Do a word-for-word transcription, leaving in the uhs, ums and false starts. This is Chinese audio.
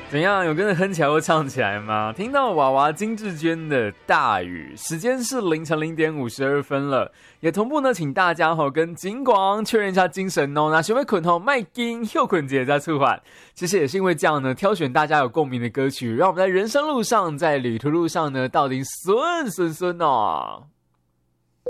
怎样？有跟着哼起来或唱起来吗？听到娃娃金志娟的大雨，时间是凌晨零点五十二分了，也同步呢，请大家吼跟金广确认一下精神哦。那学会捆吼麦金又捆节在促缓，其实也是因为这样呢，挑选大家有共鸣的歌曲，让我们在人生路上，在旅途路上呢，到底顺顺顺哦。